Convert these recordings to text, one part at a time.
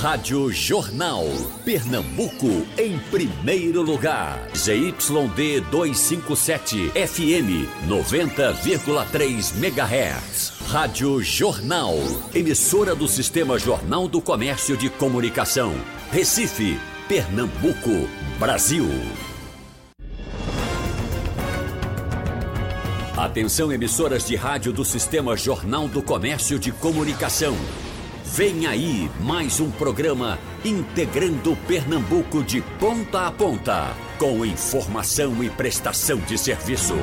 Rádio Jornal. Pernambuco em primeiro lugar. ZYD 257 FM 90,3 MHz. Rádio Jornal. Emissora do Sistema Jornal do Comércio de Comunicação. Recife, Pernambuco, Brasil. Atenção, emissoras de rádio do Sistema Jornal do Comércio de Comunicação. Vem aí mais um programa integrando Pernambuco de ponta a ponta, com informação e prestação de serviço.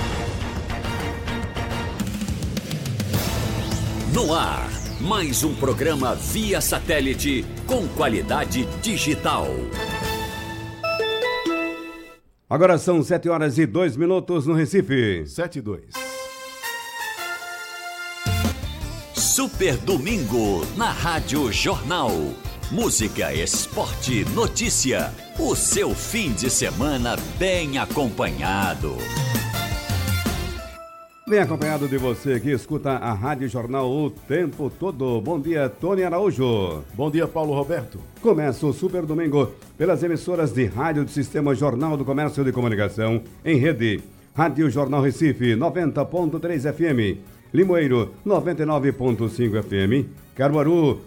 No ar, mais um programa via satélite com qualidade digital. Agora são 7h02 no Recife. 7:02. Super Domingo na Rádio Jornal. Música, esporte, notícia. O seu fim de semana bem acompanhado. Bem acompanhado de você que escuta a Rádio Jornal o tempo todo. Bom dia, Tony Araújo. Bom dia, Paulo Roberto. Começa o Super Domingo pelas emissoras de rádio do Sistema Jornal do Comércio de Comunicação em rede. Rádio Jornal Recife, 90.3 FM. Limoeiro, 99.5 FM. Caruaru,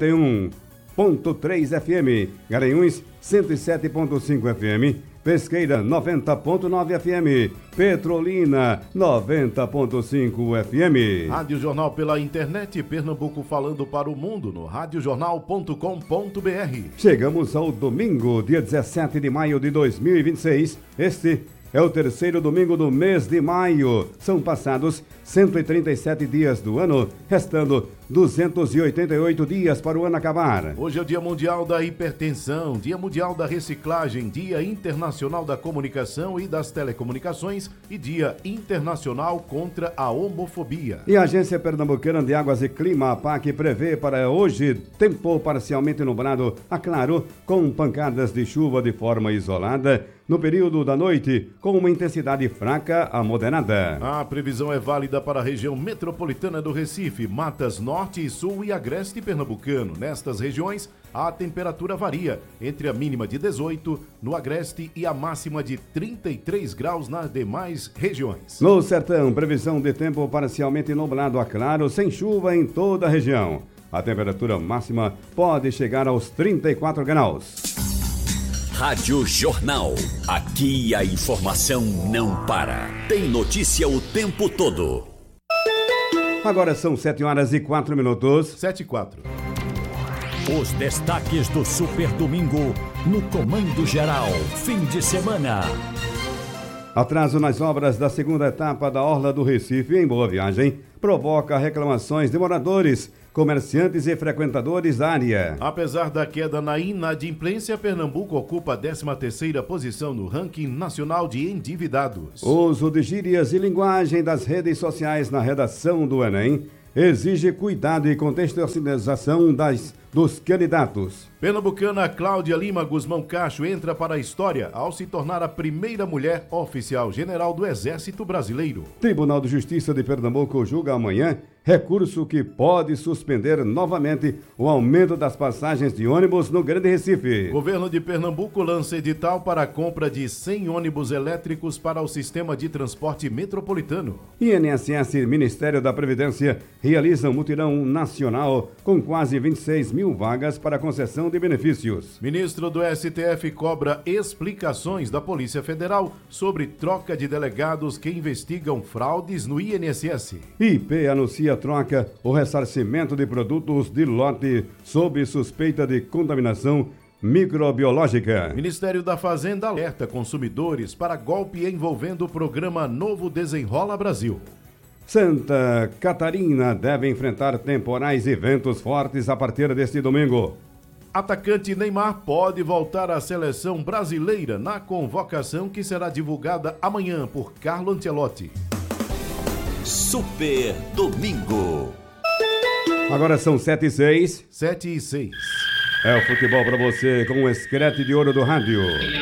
91.3 FM. Garanhuns, 107.5 FM. Pesqueira, 90.9 FM. Petrolina, 90.5 FM. Rádio Jornal pela internet, Pernambuco falando para o mundo no radiojornal.com.br. Chegamos ao domingo, dia 17 de maio de 2026. Este é o terceiro domingo do mês de maio. São passados 137 dias do ano, restando 288 dias para o ano acabar. Hoje é o Dia Mundial da Hipertensão, Dia Mundial da Reciclagem, Dia Internacional da Comunicação e das Telecomunicações e Dia Internacional contra a Homofobia. E a Agência Pernambucana de Águas e Clima, APAC, prevê para hoje tempo parcialmente nublado a claro, com pancadas de chuva de forma isolada no período da noite, com uma intensidade fraca a moderada. A previsão é válida para a região metropolitana do Recife, Matas Norte e Sul e Agreste Pernambucano. Nestas regiões, a temperatura varia entre a mínima de 18 no Agreste e a máxima de 33 graus nas demais regiões. No Sertão, previsão de tempo parcialmente nublado a claro, sem chuva em toda a região. A temperatura máxima pode chegar aos 34 graus. Rádio Jornal. Aqui a informação não para. Tem notícia o tempo todo. Agora são 7h04. 7:04. Os destaques do Super Domingo no Comando Geral. Fim de semana. Atraso nas obras da segunda etapa da Orla do Recife, em Boa Viagem, provoca reclamações de moradores, comerciantes e frequentadores da área. Apesar da queda na inadimplência, Pernambuco ocupa a 13ª posição no ranking nacional de endividados. Uso de gírias e linguagem das redes sociais na redação do Enem exige cuidado e contextualização dos candidatos. Pernambucana Cláudia Lima Guzmão Cacho entra para a história ao se tornar a primeira mulher oficial general do Exército Brasileiro. Tribunal de Justiça de Pernambuco julga amanhã recurso que pode suspender novamente o aumento das passagens de ônibus no Grande Recife. Governo de Pernambuco lança edital para a compra de 100 ônibus elétricos para o sistema de transporte metropolitano. INSS e Ministério da Previdência realizam mutirão nacional com quase 26 mil vagas para concessão de benefícios. Ministro do STF cobra explicações da Polícia Federal sobre troca de delegados que investigam fraudes no INSS. IP anuncia troca o ressarcimento de produtos de lote sob suspeita de contaminação microbiológica. Ministério da Fazenda alerta consumidores para golpe envolvendo o programa Novo Desenrola Brasil. Santa Catarina deve enfrentar temporais e ventos fortes a partir deste domingo. Atacante Neymar pode voltar à seleção brasileira na convocação que será divulgada amanhã por Carlo Ancelotti. Super Domingo. Agora são 7h06. 7:06. É o futebol para você com o escrete de ouro do rádio.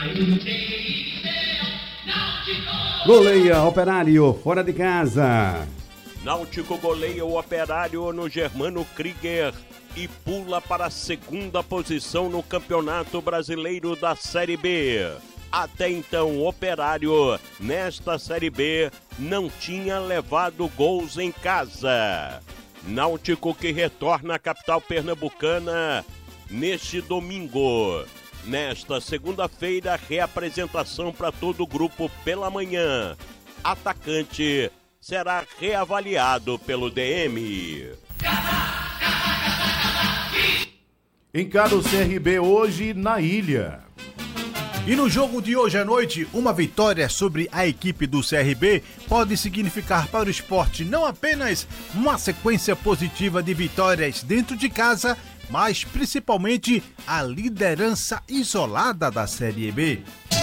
Goleia Operário fora de casa. Náutico goleia o Operário no Germano Krieger e pula para a segunda posição no Campeonato Brasileiro da Série B. Até então, o Operário, nesta Série B, não tinha levado gols em casa. Náutico que retorna à capital pernambucana neste domingo. Nesta segunda-feira, reapresentação para todo o grupo pela manhã. Atacante será reavaliado pelo DM. Encara o CRB hoje na Ilha. E no jogo de hoje à noite, uma vitória sobre a equipe do CRB pode significar para o esporte não apenas uma sequência positiva de vitórias dentro de casa, mas principalmente a liderança isolada da Série B.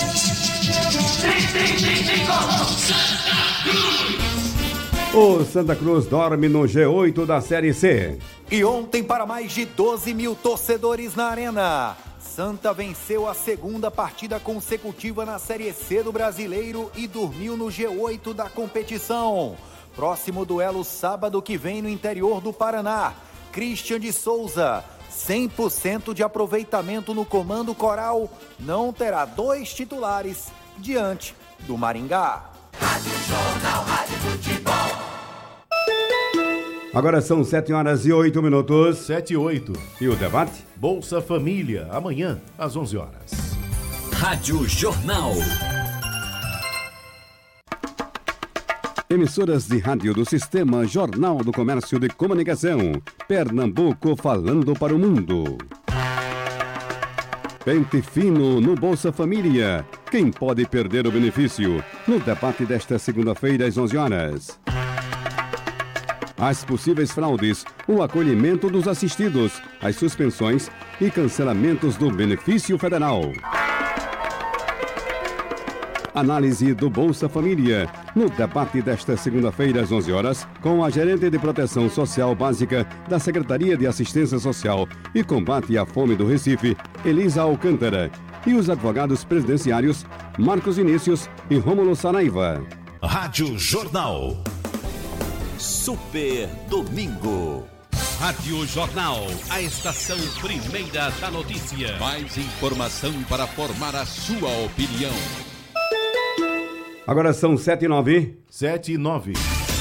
O Santa Cruz dorme no G8 da Série C. E ontem, para mais de 12 mil torcedores na Arena, Santa venceu a segunda partida consecutiva na Série C do Brasileiro e dormiu no G8 da competição. Próximo duelo sábado que vem no interior do Paraná. Christian de Souza, 100% de aproveitamento no comando coral, não terá 2 titulares diante do Maringá. Rádio Jornal, Rádio Futebol. Agora são 7h08. 7h08. E o debate? Bolsa Família, amanhã, às 11h. Rádio Jornal. Emissoras de rádio do Sistema Jornal do Comércio de Comunicação. Pernambuco falando para o mundo. Pente fino no Bolsa Família. Quem pode perder o benefício? No debate desta segunda-feira às 11h. As possíveis fraudes, o acolhimento dos assistidos, as suspensões e cancelamentos do benefício federal. Análise do Bolsa Família, no debate desta segunda-feira às 11h, com a gerente de Proteção Social Básica da Secretaria de Assistência Social e Combate à Fome do Recife, Elisa Alcântara, e os advogados presidenciários Marcos Vinícius e Rômulo Saraiva. Rádio Jornal. Super Domingo. Rádio Jornal, a estação primeira da notícia. Mais informação para formar a sua opinião. Agora são 7h09. 7h09.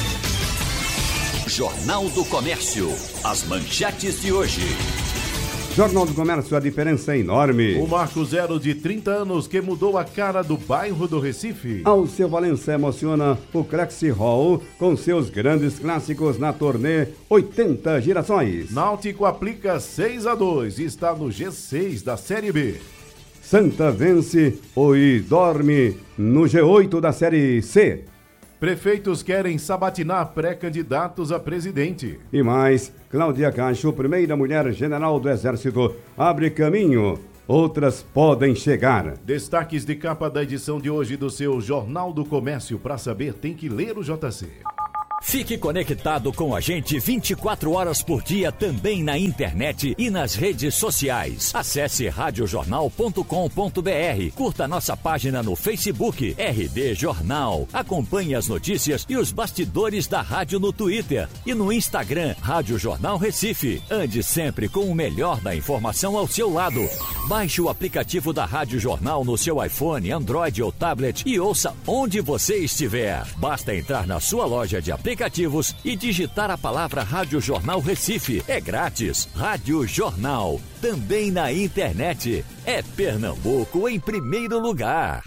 Jornal do Comércio. As manchetes de hoje. Jornal do Comércio, a diferença é enorme. O marco zero de 30 anos que mudou a cara do bairro do Recife. Alceu Valença emociona o Crexi Hall com seus grandes clássicos na turnê 80 Girassóis. Náutico aplica 6-2 e está no G6 da Série B. Santa vence e dorme no G8 da Série C. Prefeitos querem sabatinar pré-candidatos a presidente. E mais, Cláudia Cacho, primeira mulher general do Exército, abre caminho. Outras podem chegar. Destaques de capa da edição de hoje do seu Jornal do Comércio. Para saber, tem que ler o JC. Fique conectado com a gente 24 horas por dia também na internet e nas redes sociais. Acesse radiojornal.com.br. Curta nossa página no Facebook, RD Jornal. Acompanhe as notícias e os bastidores da rádio no Twitter e no Instagram, Rádio Jornal Recife. Ande sempre com o melhor da informação ao seu lado. Baixe o aplicativo da Rádio Jornal no seu iPhone, Android ou tablet e ouça onde você estiver. Basta entrar na sua loja de aplicativos e digitar a palavra Rádio Jornal Recife. É grátis. Rádio Jornal. Também na internet. É Pernambuco em primeiro lugar.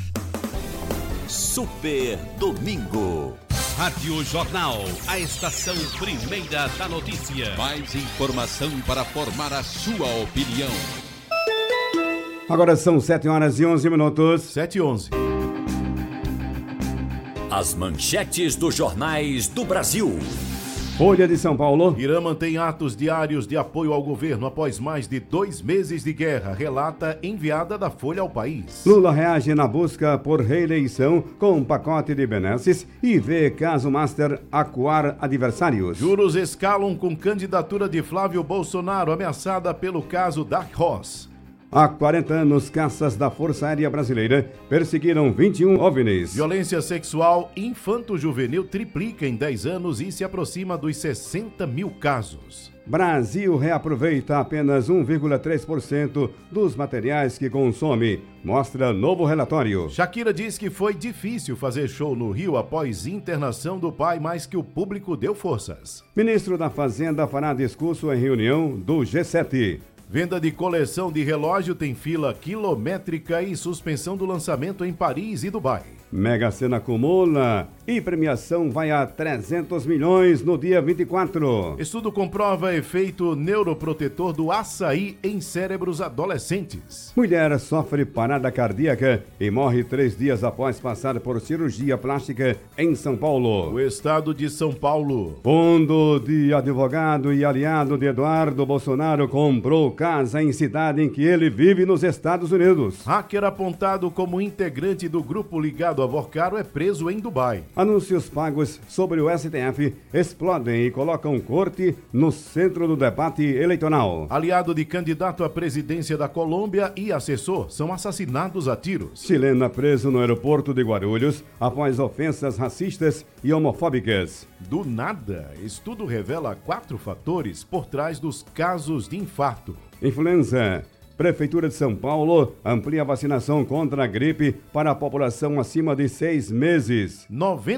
Super Domingo. Rádio Jornal, a estação primeira da notícia. Mais informação para formar a sua opinião. Agora são 7h11. 7h11. As manchetes dos jornais do Brasil. Folha de São Paulo. Irã mantém atos diários de apoio ao governo após mais de 2 meses de guerra, relata enviada da Folha ao país. Lula reage na busca por reeleição com um pacote de benesses e vê caso Master acuar adversários. Juros escalam com candidatura de Flávio Bolsonaro ameaçada pelo caso Dark Horse. Há 40 anos, caças da Força Aérea Brasileira perseguiram 21 OVNIs. Violência sexual infanto-juvenil triplica em 10 anos e se aproxima dos 60 mil casos. Brasil reaproveita apenas 1,3% dos materiais que consome, mostra novo relatório. Shakira diz que foi difícil fazer show no Rio após internação do pai, mas que o público deu forças. Ministro da Fazenda fará discurso em reunião do G7. Venda de coleção de relógio tem fila quilométrica e suspensão do lançamento em Paris e Dubai. Mega Sena acumula e premiação vai a 300 milhões no dia 24. Estudo comprova efeito neuroprotetor do açaí em cérebros adolescentes. Mulher sofre parada cardíaca e morre 3 dias após passar por cirurgia plástica em São Paulo. O estado de São Paulo. Fundo de advogado e aliado de Eduardo Bolsonaro comprou casa em cidade em que ele vive nos Estados Unidos. Hacker apontado como integrante do grupo ligado a Vorcaro é preso em Dubai. Anúncios pagos sobre o STF explodem e colocam corte no centro do debate eleitoral. Aliado de candidato à presidência da Colômbia e assessor são assassinados a tiros. Chilena preso no aeroporto de Guarulhos após ofensas racistas e homofóbicas. Do nada, estudo revela 4 fatores por trás dos casos de infarto. Influenza. Prefeitura de São Paulo amplia a vacinação contra a gripe para a população acima de 6 meses.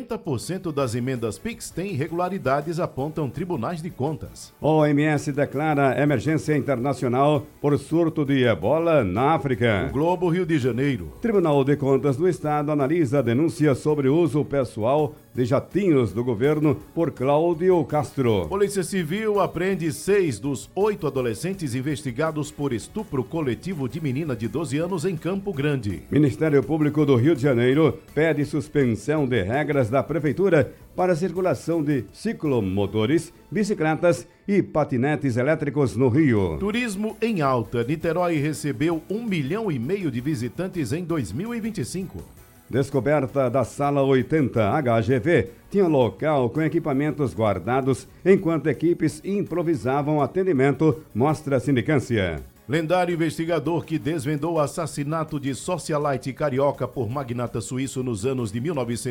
90% das emendas PIX têm irregularidades, apontam tribunais de contas. OMS declara emergência internacional por surto de ebola na África. O Globo, Rio de Janeiro. Tribunal de Contas do Estado analisa denúncias sobre uso pessoal de jatinhos do governo por Cláudio Castro. Polícia Civil apreende 6 dos 8 adolescentes investigados por estupro coletivo de menina de 12 anos em Campo Grande. Ministério Público do Rio de Janeiro pede suspensão de regras da Prefeitura para a circulação de ciclomotores, bicicletas e patinetes elétricos no Rio. Turismo em alta. Niterói recebeu 1,5 milhão de visitantes em 2025. Descoberta da Sala 80 HGV tinha local com equipamentos guardados enquanto equipes improvisavam atendimento, mostra a sindicância. Lendário investigador que desvendou o assassinato de socialite carioca por magnata suíço nos anos de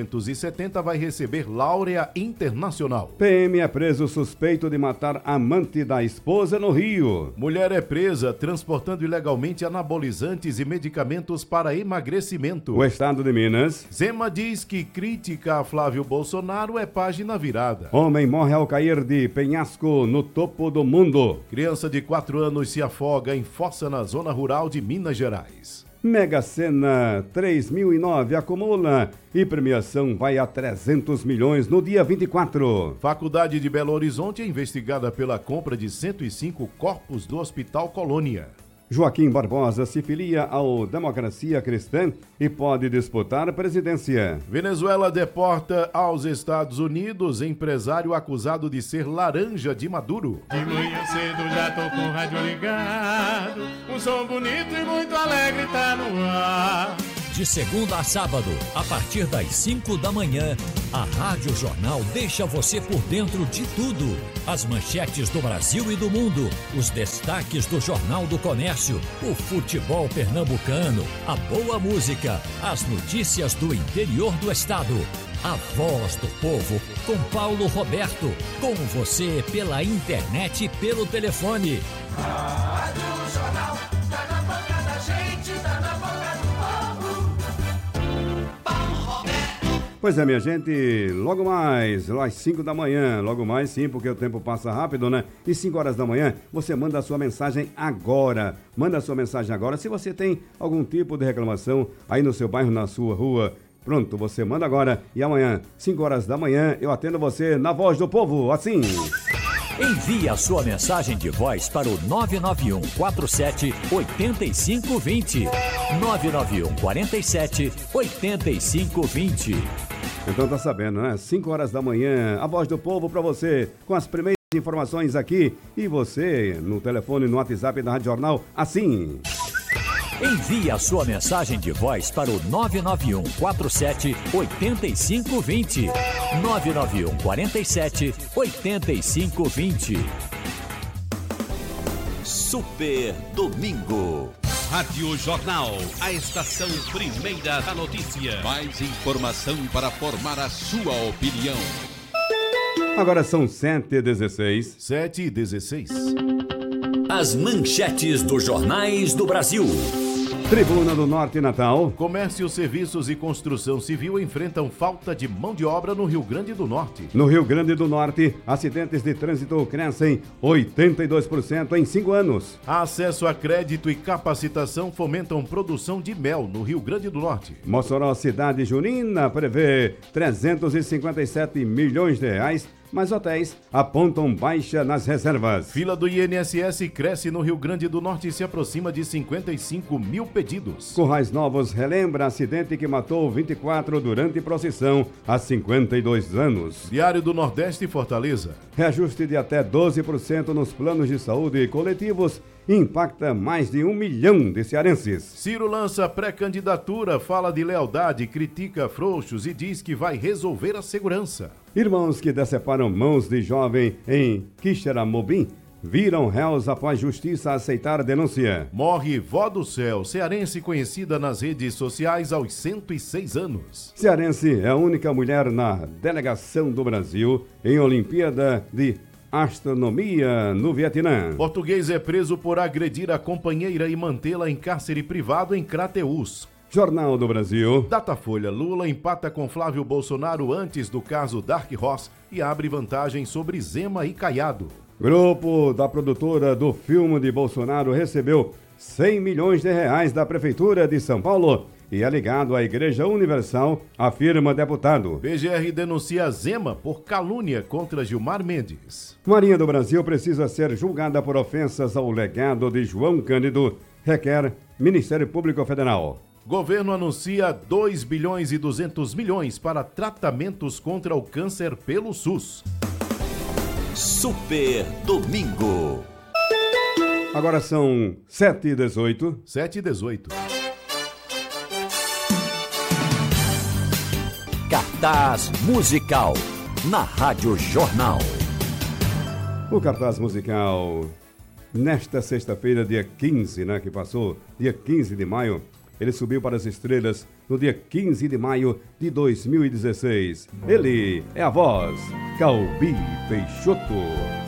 1970 vai receber Laurea Internacional. PM é preso suspeito de matar amante da esposa no Rio. Mulher é presa transportando ilegalmente anabolizantes e medicamentos para emagrecimento. O estado de Minas. Zema diz que crítica a Flávio Bolsonaro é página virada. Homem morre ao cair de penhasco no topo do mundo. Criança de 4 anos se afoga em fossa na zona rural de Minas Gerais. Mega Sena 3009 acumula e premiação vai a 300 milhões no dia 24. Faculdade de Belo Horizonte é investigada pela compra de 105 corpos do Hospital Colônia. Joaquim Barbosa se filia ao Democracia Cristã e pode disputar a presidência. Venezuela deporta aos Estados Unidos empresário acusado de ser laranja de Maduro. De manhã cedo já tô com o rádio ligado, um som bonito e muito alegre tá no ar. De segunda a sábado, a partir das 5 da manhã, a Rádio Jornal deixa você por dentro de tudo. As manchetes do Brasil e do mundo, os destaques do Jornal do Comércio, o futebol pernambucano, a boa música, as notícias do interior do estado. A Voz do Povo, com Paulo Roberto, com você pela internet e pelo telefone. Rádio Jornal, tá na boca da gente, tá na boca do povo. Paulo Roberto. Pois é, minha gente, logo mais, às 5 da manhã, logo mais sim, porque o tempo passa rápido, né? E 5 horas da manhã, você manda a sua mensagem agora. Manda a sua mensagem agora. Se você tem algum tipo de reclamação aí no seu bairro, na sua rua, pronto, você manda agora e amanhã, 5 horas da manhã, eu atendo você na Voz do Povo, assim. Envie a sua mensagem de voz para o 991 47 8520. 991 47 8520. Então tá sabendo, né? 5 horas da manhã, a Voz do Povo pra você, com as primeiras informações aqui. E você, no telefone, no WhatsApp da Rádio Jornal, assim. Envie a sua mensagem de voz para o 991 47 8520. 991 47 8520. Super Domingo. Rádio Jornal, a estação primeira da notícia. Mais informação para formar a sua opinião. Agora são 7h16. 7h16. As manchetes dos jornais do Brasil. Tribuna do Norte Natal. Comércio, serviços e construção civil enfrentam falta de mão de obra no Rio Grande do Norte. No Rio Grande do Norte, acidentes de trânsito crescem 82% em 5 anos. Acesso a crédito e capacitação fomentam produção de mel no Rio Grande do Norte. Mossoró, cidade junina, prevê 357 milhões de reais, mas hotéis apontam baixa nas reservas. Fila do INSS cresce no Rio Grande do Norte e se aproxima de 55 mil pedidos. Currais Novos relembra acidente que matou 24 durante procissão há 52 anos. Diário do Nordeste, Fortaleza. Reajuste de até 12% nos planos de saúde coletivos impacta mais de 1 milhão de cearenses. Ciro lança pré-candidatura, fala de lealdade, critica frouxos e diz que vai resolver a segurança. Irmãos que deceparam mãos de jovem em Quixeramobim viram réus após justiça aceitar denúncia. Morre vó do céu, cearense conhecida nas redes sociais aos 106 anos. Cearense é a única mulher na delegação do Brasil em Olimpíada de Astronomia no Vietnã. Português é preso por agredir a companheira e mantê-la em cárcere privado em Crateús. Jornal do Brasil. Datafolha: Lula empata com Flávio Bolsonaro antes do caso Dark Horse e abre vantagem sobre Zema e Caiado. Grupo da produtora do filme de Bolsonaro recebeu 100 milhões de reais da Prefeitura de São Paulo e é ligado à Igreja Universal, afirma deputado. PGR denuncia Zema por calúnia contra Gilmar Mendes. Marinha do Brasil precisa ser julgada por ofensas ao legado de João Cândido, requer Ministério Público Federal. Governo anuncia 2 bilhões e 200 milhões para tratamentos contra o câncer pelo SUS. Super Domingo. Agora são 7h18. 7h18. Cartaz musical na Rádio Jornal. O cartaz musical nesta sexta-feira, dia 15, que passou, dia 15 de maio, ele subiu para as estrelas no dia 15 de maio de 2016. Ele é a voz, Calbi Peixoto.